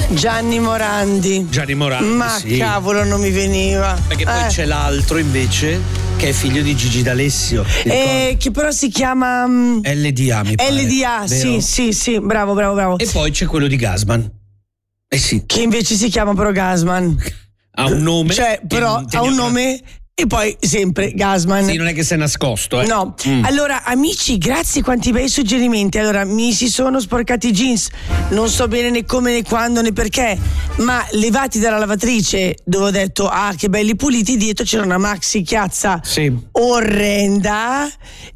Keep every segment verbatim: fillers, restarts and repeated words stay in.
Gianni Morandi. Gianni Morandi, Ma sì. cavolo, non mi veniva. Perché poi Eh. c'è l'altro invece che è figlio di Gigi D'Alessio. ti Eh, che però si chiama mm, ricordi? L D A mi pare. L D A, sì, vero? sì, sì, bravo, bravo, bravo. E poi c'è quello di Gasman. Eh sì, Che invece si chiama però Gasman. ha un nome. Cioè, che però non ha un teniamo- nome e poi sempre Gasman. Sì, non è che sei nascosto, eh. No, Mm. allora amici, grazie, quanti bei suggerimenti. Allora, mi si sono sporcati i jeans, non so bene né come né quando né perché, ma levati dalla lavatrice dove ho detto ah che belli puliti, dietro c'era una maxi chiazza Sì. orrenda,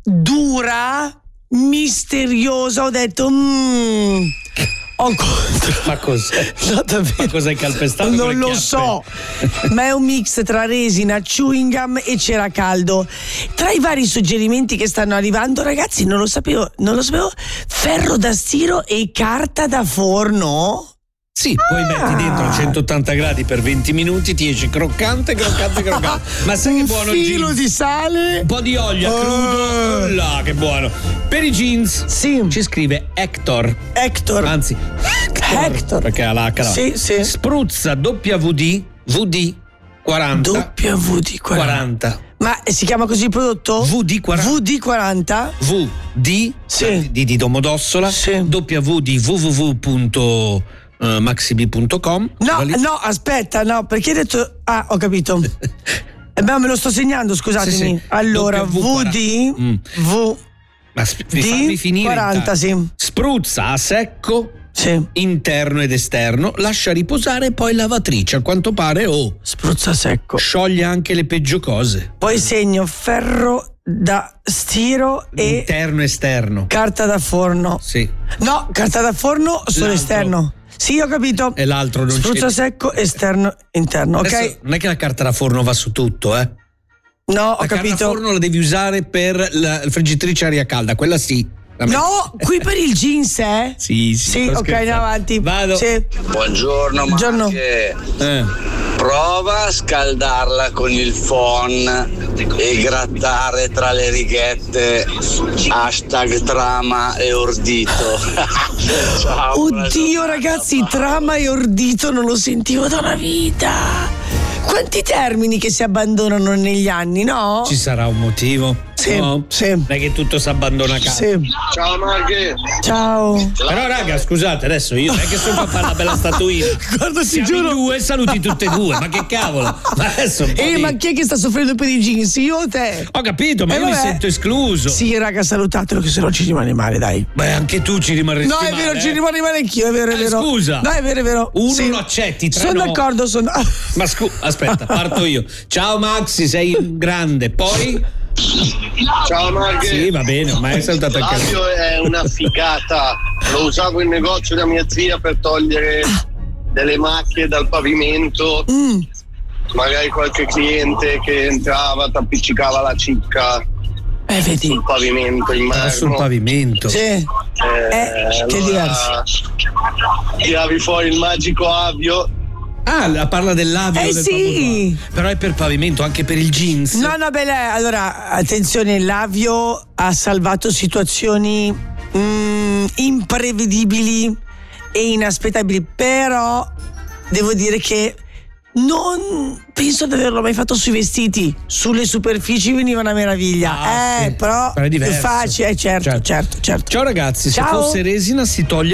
dura, misteriosa. Ho detto mmm, ho contro. Ma cos'è? No, davvero. Ma cos'hai calpestato con Non le lo chiappe? so, ma è un mix tra resina, chewing gum e cera caldo. Tra i vari suggerimenti che stanno arrivando, ragazzi, non lo sapevo, non lo sapevo. Ferro da stiro e carta da forno? Sì, poi Ah. metti dentro a centottanta gradi per venti minuti, ti esce croccante, croccante, croccante. Ma sai che Un buono filo jeans? di sale? Un po' di olio Oh. crudo. Là, che buono. Per i jeans Sì. ci scrive Hector. Hector. Anzi, Hector. Hector. Perché ha l'H là. Sì, sì. Spruzza W D V D quaranta. W D quaranta. quaranta. Ma si chiama così il prodotto? V D quaranta. V D quaranta? V D Sì. di, di Domodossola. Sì. W di www punto maxib punto com. No, no, aspetta, no, perché hai detto. Ah, ho capito. Eh beh, me lo sto segnando, scusatemi. Sì, sì. Allora, W quaranta. V D Mm. V Ma sp- fammi finire quaranta, intanto. sì. Spruzza a secco Sì. interno ed esterno, lascia riposare e poi lavatrice. A quanto pare, oh, Spruzza secco. scioglie anche le peggio cose. Poi segno ferro da stiro e Interno e esterno. carta da forno. Sì. No, carta da forno solo L'altro. esterno. Sì, ho capito. E l'altro non Spruzza c'è. secco, esterno, interno, ok? Adesso non è che la carta da forno va su tutto, eh. No, ho La carta da capito. forno la devi usare per la friggitrice aria calda, quella sì. La metti- No, qui per il jeans, eh? Sì, sì. Sì, sto ok, scherzando. andiamo avanti. Vado. Sì. Buongiorno Buongiorno. Marche. Eh. Prova a scaldarla con il phon e grattare tra le righette hashtag trama e ordito. Ciao, buona Oddio, giornata, ragazzi, Paolo. trama e ordito non lo sentivo da una vita. Quanti termini che si abbandonano negli anni, no? Ci sarà un motivo? Sì, No? sì. Non è che tutto si abbandona a casa. Sì. Ciao Marche. Ciao. Però raga, scusate, adesso io non è che sono qua a fare la bella statuina. Guarda, ti Siamo giuro. in due, saluti tutte e due. Ma che cavolo? Ma adesso un po' Eh, di- ma chi è che sta soffrendo per i jeans? Io o te? Ho capito, ma Eh, io mi vabbè. sento escluso. Sì, raga, salutatelo che se no ci rimane male, dai. Beh, anche tu ci rimarresti No, è male, vero, eh. ci rimane male anch'io, è vero, è Eh, vero. scusa. No, è vero, è vero. Uno Sì. lo accetti, tre Sono no. d'accordo, sono. Ma scusa, aspetta, parto io. Ciao Maxi, sei un grande. Poi? Ciao Marche. Sì, va bene, ormai hai salutato anche me. L'audio è una figata. Lo usavo in negozio da mia zia per togliere delle macchie dal pavimento. Mm. Magari qualche cliente che entrava, t'appiccicava la cicca Eh, vedi. sul pavimento in Era sul marmo. pavimento. Sì. Eh, che è diverso. Tiravi fuori il magico avio. Ah, la parla dell'avio. Eh, del sì. famoso- Però è per pavimento, anche per il jeans. No, no, beh, lei- allora, attenzione, l'avio ha salvato situazioni mm, imprevedibili e inaspettabili, però devo dire che non penso di averlo mai fatto sui vestiti. Sulle superfici veniva una meraviglia. Ah, eh, sì. però Però è diverso. più facile, eh, certo, Certo. certo, certo. Ciao ragazzi, Ciao. se fosse resina si toglie